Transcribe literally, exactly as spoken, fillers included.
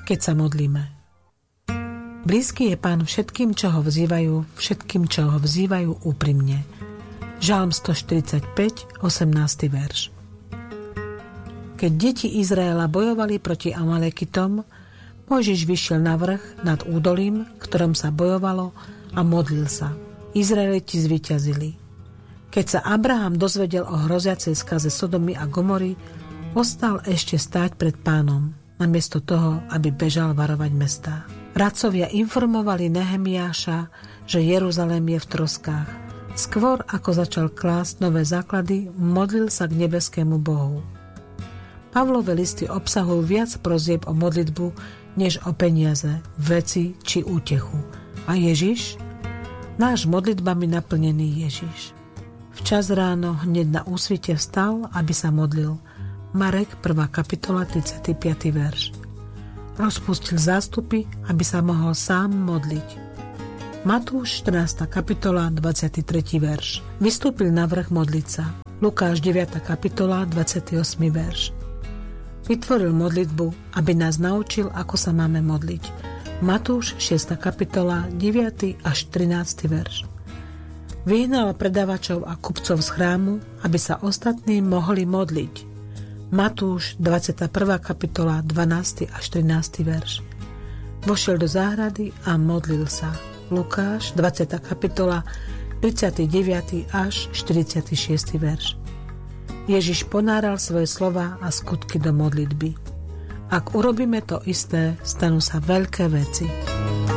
keď sa modlíme. Blízky je Pán všetkým, čo ho vzývajú, všetkým, čo ho vzývajú úprimne. Žalm stoštyridsaťpäť, osemnásty verš. Keď deti Izraela bojovali proti Amalekitom, Mojžiš vyšiel na vrch nad údolím, ktorom sa bojovalo, a modlil sa. Izraeliti zvíťazili. Keď sa Abraham dozvedel o hroziacej skaze Sodomy a Gomory, ostal ešte stáť pred Pánom, namiesto toho, aby bežal varovať mestá. Radcovia informovali Nehemiáša, že Jeruzalém je v troskách. Skôr ako začal klásť nové základy, modlil sa k nebeskému Bohu. Pavlové listy obsahujú viac prosieb o modlitbu, než o peniaze, veci či útechu. A Ježiš? Náš modlitbami naplnený Ježiš. Včas ráno hneď na úsvite vstal, aby sa modlil. Marek prvá kapitola tridsiaty piaty verš. Rozpustil zástupy, aby sa mohol sám modliť. Matúš štrnásta kapitola dvadsiaty tretí verš. Vystúpil na vrch modliť sa. Lukáš deviata kapitola dvadsiaty ôsmy verš. Vytvoril modlitbu, aby nás naučil, ako sa máme modliť. Matúš šiesta kapitola deviaty až trinásty verš. Vyhnal predavačov a kupcov z chrámu, aby sa ostatní mohli modliť. Matúš dvadsiata prvá kapitola dvanásty až trinásty verš. Vošiel do záhrady a modlil sa. Lukáš dvadsiata kapitola tridsiaty deviaty až štyridsiaty šiesty verš. Ježiš ponáral svoje slova a skutky do modlitby. Ak urobíme to isté, stanú sa veľké veci.